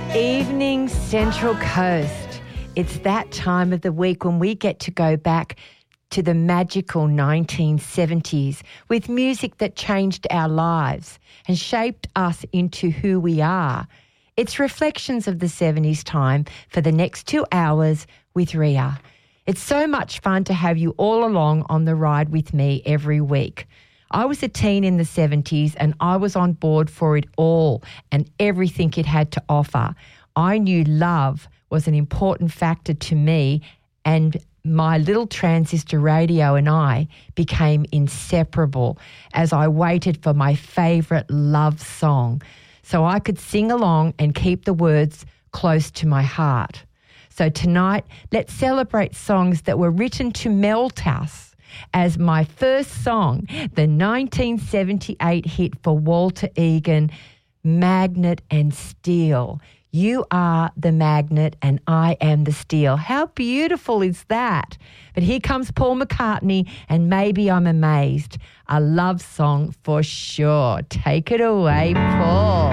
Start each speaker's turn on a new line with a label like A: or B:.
A: Evening Central Coast. It's that time of the week when we get to go back to the magical 1970s with music that changed our lives and shaped us into who we are. It's reflections of the 70s time for the next 2 hours with Ria. It's so much fun to have you all along on the ride with me every week. I was a teen in the 70s and I was on board for it all and everything it had to offer. I knew love was an important factor to me, and my little transistor radio and I became inseparable as I waited for my favourite love song so I could sing along and keep the words close to my heart. So tonight, let's celebrate songs that were written to melt us. As my first song, the 1978 hit for Walter Egan, Magnet and Steel. You are the magnet and I am the steel. How beautiful is that? But here comes Paul McCartney and Maybe I'm Amazed. A love song for sure. Take it away, Paul.